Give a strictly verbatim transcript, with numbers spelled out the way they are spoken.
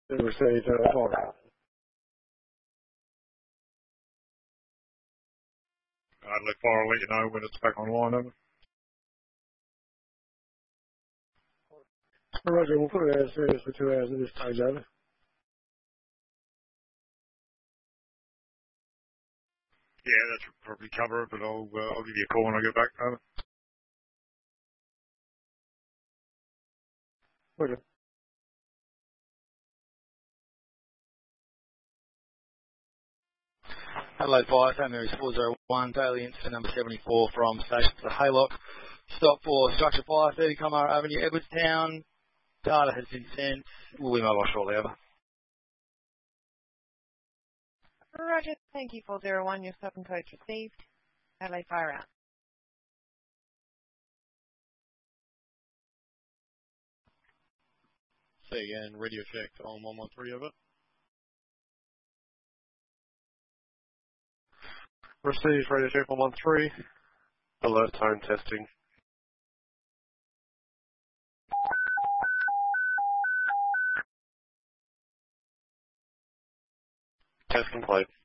Received uh, fire out. Adelaide Fire will let you know when it's back online, over. Roger, we'll put it out service for two hours at this stage, over. Yeah, that should probably cover it, but I'll, uh, I'll give you a call when I get back, over. Roger. Adelaide Fire, Saint Mary's four oh one, daily incident number seventy-four from station to Haylock. Stop for structure fire, thirty Comara Avenue, Edwardstown. Data has been sent. We'll be mobile shortly, over. Roger, thank you, four oh one, your stop and codes received. Adelaide Fire out. Say again, radio check on one one three, over. Received radio check one one three. Alert tone testing. Test complete.